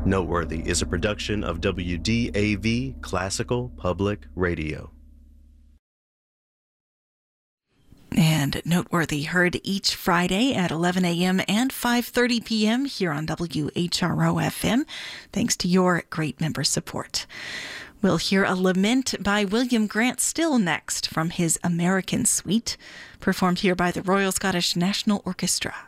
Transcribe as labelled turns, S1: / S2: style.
S1: Noteworthy is a production of WDAV Classical Public Radio.
S2: And Noteworthy heard each Friday at 11 a.m. and 5:30 p.m. here on WHRO-FM, thanks to your great member support. We'll hear a lament by William Grant Still next from his American Suite, performed here by the Royal Scottish National Orchestra.